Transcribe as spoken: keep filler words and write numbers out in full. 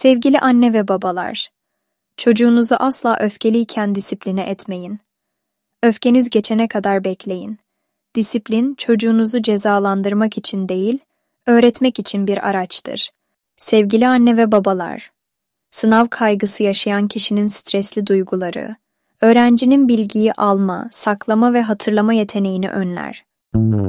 Sevgili anne ve babalar, çocuğunuzu asla öfkeliyken disipline etmeyin. Öfkeniz geçene kadar bekleyin. Disiplin, çocuğunuzu cezalandırmak için değil, öğretmek için bir araçtır. Sevgili anne ve babalar, sınav kaygısı yaşayan kişinin stresli duyguları, öğrencinin bilgiyi alma, saklama ve hatırlama yeteneğini önler.